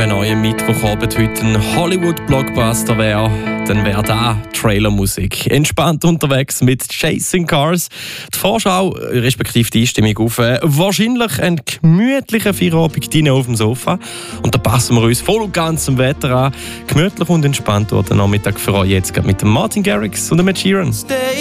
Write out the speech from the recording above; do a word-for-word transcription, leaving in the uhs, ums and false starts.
wenn euer Mittwochabend heute ein Hollywood-Blockbuster wäre, dann wäre da Trailermusik. Entspannt unterwegs mit Chasing Cars. Die Vorschau, respektive die Einstimmung auf äh, wahrscheinlich einen gemütlichen Feierabend drinnen auf dem Sofa. Und da passen wir uns voll und ganz zum Wetter an. Gemütlich und entspannt wird der Nachmittag für euch jetzt mit dem Martin Garrix und dem Ed Sheeran.